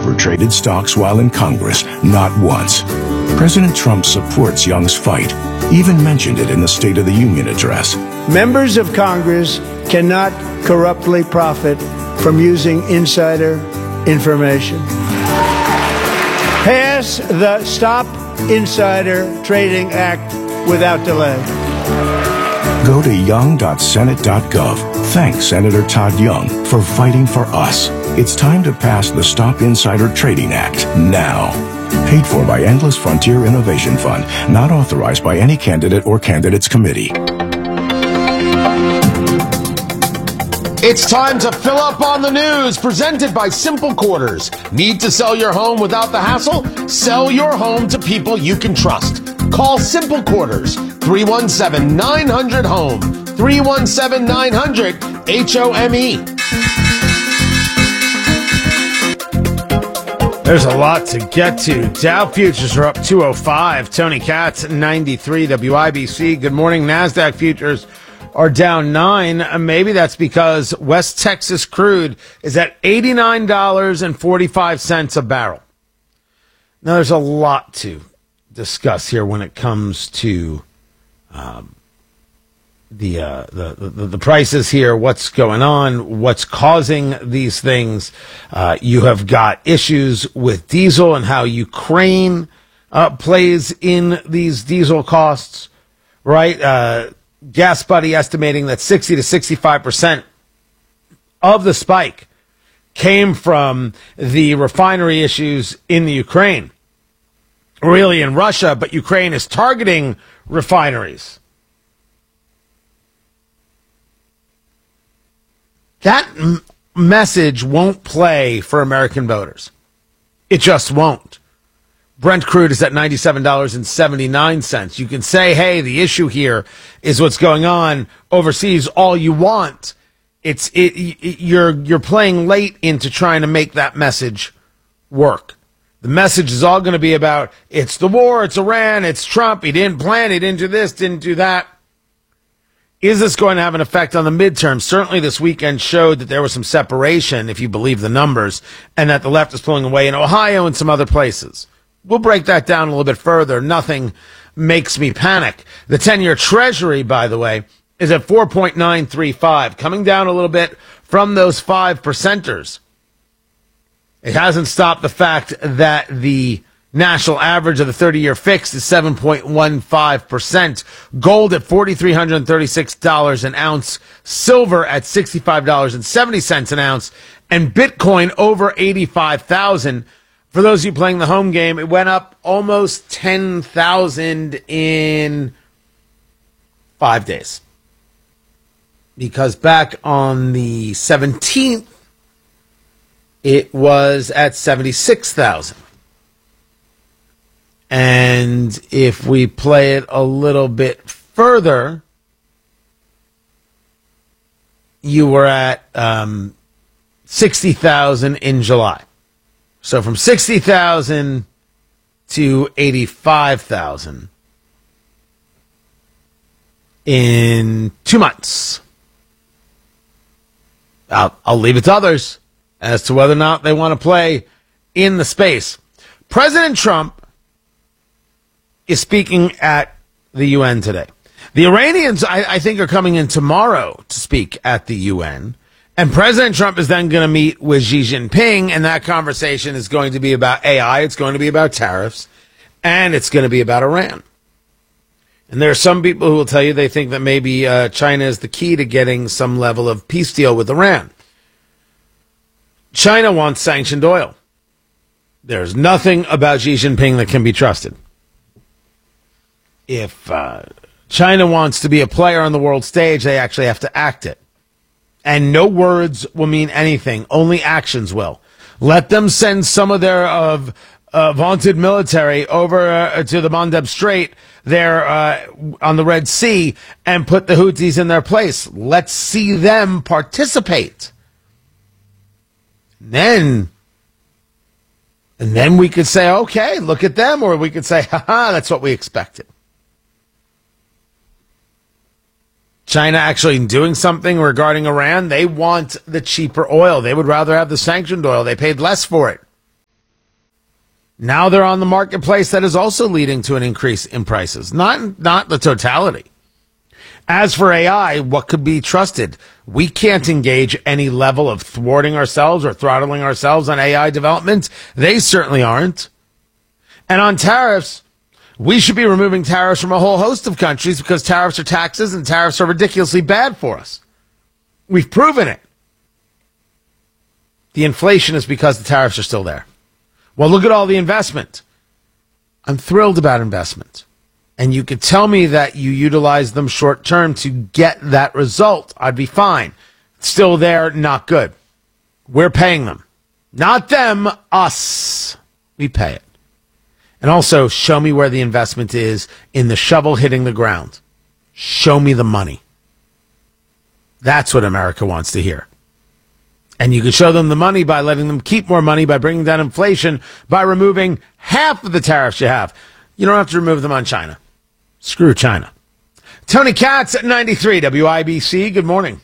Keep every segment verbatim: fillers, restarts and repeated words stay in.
never traded stocks while in Congress, not once. President Trump supports Young's fight, even mentioned it in the State of the Union address. Members of Congress cannot corruptly profit from using insider information. Pass the Stop Insider Trading Act without delay. Go to young dot senate dot gov. Thank Senator Todd Young for fighting for us. It's time to pass the Stop Insider Trading Act now. Paid for by Endless Frontier Innovation Fund, not authorized by any candidate or candidates committee. It's time to fill up on the news, presented by Simple Quarters. Need to sell your home without the hassle? Sell your home to people you can trust. Call Simple Quarters, three one seven, nine hundred, HOME, three one seven, nine hundred, H O M E. There's a lot to get to. Dow futures are up two oh five. Tony Katz, ninety-three, W I B C. Good morning. NASDAQ futures are down nine. Maybe that's because West Texas crude is at eighty-nine dollars and forty-five cents a barrel. Now, there's a lot to discuss here when it comes to um, the, uh, the, the the prices here, what's going on, what's causing these things. Uh, you have got issues with diesel and how Ukraine uh, plays in these diesel costs, right? Uh, Gas Buddy estimating that sixty to sixty-five percent of the spike came from the refinery issues in the Ukraine, really in Russia, but Ukraine is targeting refineries. That m- message won't play for American voters. It just won't. Brent crude is at ninety-seven dollars and seventy-nine cents. You can say, hey, the issue here is what's going on overseas all you want. It's it, it you're you're playing late into trying to make that message work. The message is all going to be about it's the war, it's Iran, it's Trump, he didn't plan, he didn't do this, didn't do that. Is this going to have an effect on the midterms? Certainly this weekend showed that there was some separation, if you believe the numbers, and that the left is pulling away in Ohio and some other places. We'll break that down a little bit further. Nothing makes me panic. The ten-year Treasury, by the way, is at four point nine three five, coming down a little bit from those five percenters. It hasn't stopped the fact that the national average of the thirty-year fixed is seven point one five percent. Gold at four thousand three hundred thirty-six dollars an ounce. Silver at sixty-five dollars and seventy cents an ounce. And Bitcoin over eighty-five thousand. For those of you playing the home game, it went up almost ten thousand in five days. Because back on the seventeenth, it was at seventy-six thousand. And if we play it a little bit further, you were at um, sixty thousand in July. So from sixty thousand to eighty-five thousand in two months. I'll, I'll leave it to others as to whether or not they want to play in the space. President Trump is speaking at the U N today. The Iranians, I, I think, are coming in tomorrow to speak at the U N. And President Trump is then going to meet with Xi Jinping, and that conversation is going to be about A I, it's going to be about tariffs, and it's going to be about Iran. And there are some people who will tell you they think that maybe uh, China is the key to getting some level of peace deal with Iran. China wants sanctioned oil. There's nothing about Xi Jinping that can be trusted. If uh, China wants to be a player on the world stage, they actually have to act it. And no words will mean anything. Only actions will. Let them send some of their uh, uh, vaunted military over uh, to the Mandeb Strait there uh, on the Red Sea and put the Houthis in their place. Let's see them participate. Then, and then we could say, okay, look at them. Or we could say, haha, that's what we expected. China actually doing something regarding Iran. They want the cheaper oil. They would rather have the sanctioned oil. They paid less for it. Now they're on the marketplace. That is also leading to an increase in prices, not, not the totality. As for A I, what could be trusted? We can't engage any level of thwarting ourselves or throttling ourselves on A I development. They certainly aren't. And on tariffs, we should be removing tariffs from a whole host of countries because tariffs are taxes and tariffs are ridiculously bad for us. We've proven it. The inflation is because the tariffs are still there. Well, look at all the investment. I'm thrilled about investment. And you could tell me that you utilize them short term to get that result. I'd be fine. Still there, not good. We're paying them. Not them, us. We pay it. And also, show me where the investment is in the shovel hitting the ground. Show me the money. That's what America wants to hear. And you can show them the money by letting them keep more money, by bringing down inflation, by removing half of the tariffs you have. You don't have to remove them on China. Screw China. Tony Katz at ninety-three W I B C. Good morning.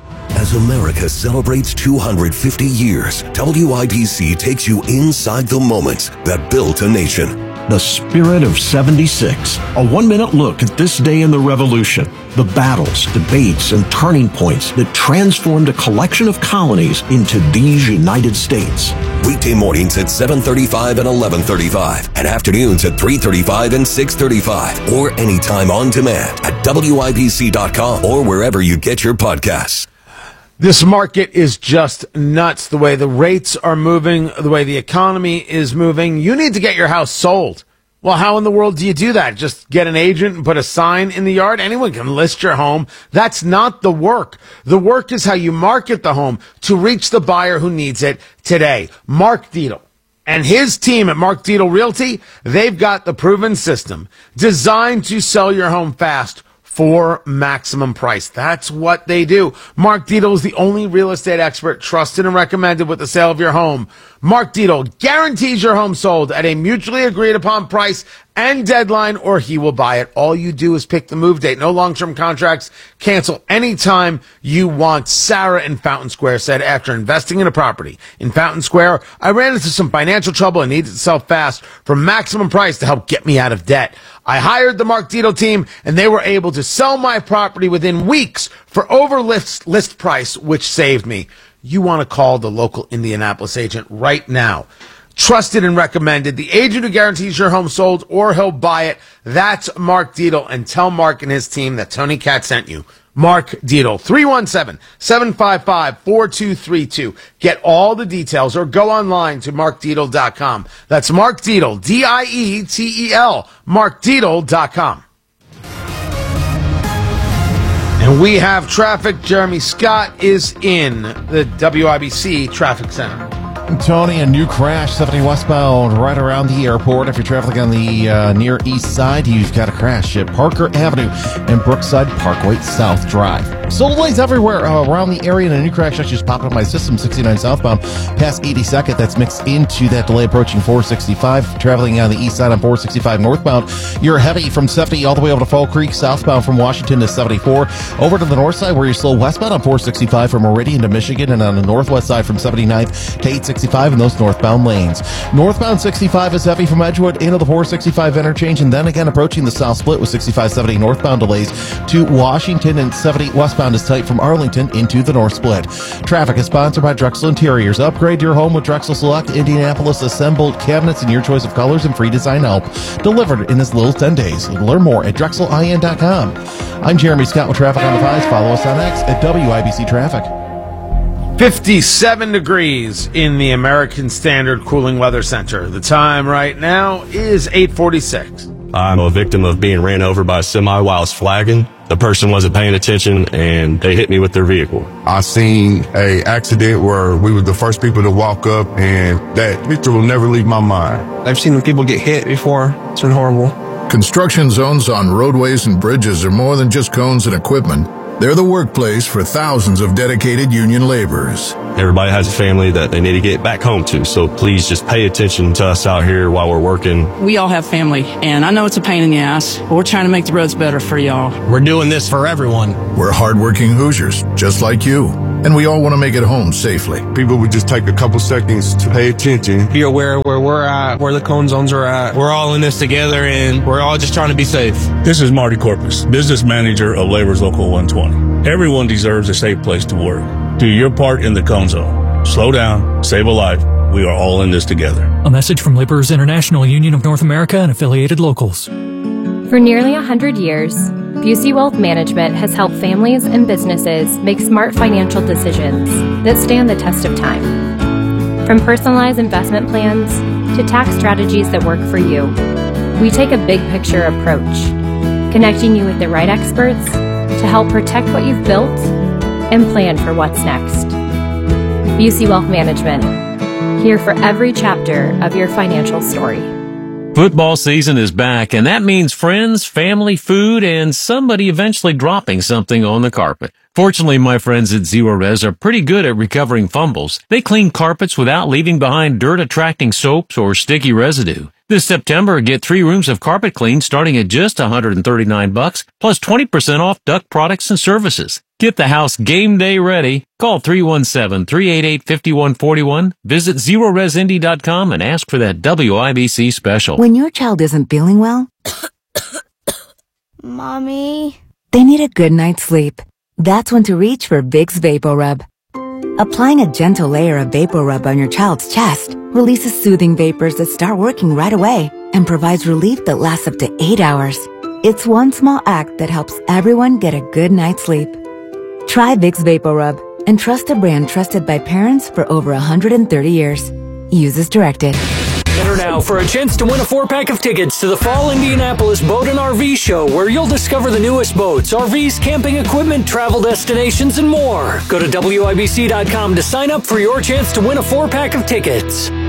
As America celebrates two hundred fifty years, W I B C takes you inside the moments that built a nation. The Spirit of seventy-six. A one-minute look at this day in the Revolution. The battles, debates, and turning points that transformed a collection of colonies into these United States. Weekday mornings at seven thirty-five and eleven thirty-five, and afternoons at three thirty-five and six thirty-five, or anytime on demand at W I B C dot com or wherever you get your podcasts. This market is just nuts. The way the rates are moving, the way the economy is moving. You need to get your house sold. Well, how in the world do you do that? Just get an agent and put a sign in the yard? Anyone can list your home. That's not the work. The work is how you market the home to reach the buyer who needs it today. Mark Dietel and his team at Mark Dietel Realty, they've got the proven system designed to sell your home fast for maximum price. That's what they do. Mark Dietel is the only real estate expert trusted and recommended with the sale of your home. Mark Dietel guarantees your home sold at a mutually agreed upon price and deadline, or he will buy it. All you do is pick the move date. No long-term contracts. Cancel anytime you want. Sarah in Fountain Square said, after investing in a property in Fountain Square, I ran into some financial trouble and needed to sell fast for maximum price to help get me out of debt. I hired the Mark Dietel team, and they were able to sell my property within weeks for over list, list price, which saved me. You want to call the local Indianapolis agent right now. Trusted and recommended. The agent who guarantees your home sold or he'll buy it. That's Mark Dietel. And tell Mark and his team that Tony Katz sent you. Mark Dietel, three one seven, seven five five, four two three two. Get all the details or go online to mark dietel dot com. That's Mark Dietel, D I E T E L, mark dietel dot com. And we have traffic. Jeremy Scott is in the W I B C Traffic Center. Tony, a new crash, seventy westbound, right around the airport. If you're traveling on the uh, near east side, you've got a crash at Parker Avenue and Brookside Parkway South Drive. Still delays everywhere uh, around the area, and a new crash actually just popping up my system, sixty-nine southbound, past eighty-second. That's mixed into that delay approaching four sixty-five. Traveling on the east side on four sixty-five northbound, you're heavy from seventy all the way over to Fall Creek, southbound from Washington to seventy-four. Over to the north side where you're slow westbound on four sixty-five from Meridian to Michigan, and on the northwest side from seventy-ninth to eight sixty-five in those northbound lanes. Northbound sixty-five is heavy from Edgewood into the four sixty-five interchange, and then again approaching the south split with sixty-five seventy northbound delays to Washington, and seventy westbound is tight from Arlington into the north split. Traffic is sponsored by Drexel Interiors. Upgrade your home with Drexel Select Indianapolis assembled cabinets in your choice of colors and free design help. Delivered in as little as ten days. Learn more at drexel I N dot com. I'm Jeremy Scott with Traffic on the Fives. Follow us on X at W I B C Traffic. fifty-seven degrees in the American Standard Cooling Weather Center. The time right now is eight forty-six. I'm a victim of being ran over by a semi while I was flagging. The person wasn't paying attention and they hit me with their vehicle. I seen a accident where we were the first people to walk up, and that picture will never leave my mind. I've seen people get hit before. It's been horrible. Construction zones on roadways and bridges are more than just cones and equipment. They're the workplace for thousands of dedicated union laborers. Everybody has a family that they need to get back home to, so please just pay attention to us out here while we're working. We all have family, and I know it's a pain in the ass, but we're trying to make the roads better for y'all. We're doing this for everyone. We're hardworking Hoosiers, just like you. and we all want to make it home safely. People would just take a couple seconds to pay attention. Be aware where we're at, where the cone zones are at. We're all in this together, and we're all just trying to be safe. This is Marty Corpus, business manager of Labor's Local one twenty. Everyone deserves a safe place to work. Do your part in the cone zone. Slow down, save a life. We are all in this together. A message from Laborers International Union of North America and affiliated locals. For nearly one hundred years, Busey Wealth Management has helped families and businesses make smart financial decisions that stand the test of time. From personalized investment plans to tax strategies that work for you, we take a big picture approach, connecting you with the right experts to help protect what you've built and plan for what's next. Busey Wealth Management, here for every chapter of your financial story. Football season is back, and that means friends, family, food, and somebody eventually dropping something on the carpet. Fortunately, my friends at Zero Res are pretty good at recovering fumbles. They clean carpets without leaving behind dirt-attracting soaps or sticky residue. This September, get three rooms of carpet clean starting at just one hundred thirty-nine bucks, plus twenty percent off duct products and services. Get the house game day ready. Call three one seven, three eight eight, five one four one. Visit zero res indy dot com and ask for that W I B C special. When your child isn't feeling well, Mommy, they need a good night's sleep. That's when to reach for Vicks VapoRub. Applying a gentle layer of VapoRub on your child's chest releases soothing vapors that start working right away and provides relief that lasts up to eight hours. It's one small act that helps everyone get a good night's sleep. Try Vicks VapoRub and trust a brand trusted by parents for over one hundred thirty years. Use as directed. Enter now for a chance to win a four-pack of tickets to the Fall Indianapolis Boat and R V Show, where you'll discover the newest boats, R Vs, camping equipment, travel destinations, and more. Go to W I B C dot com to sign up for your chance to win a four-pack of tickets.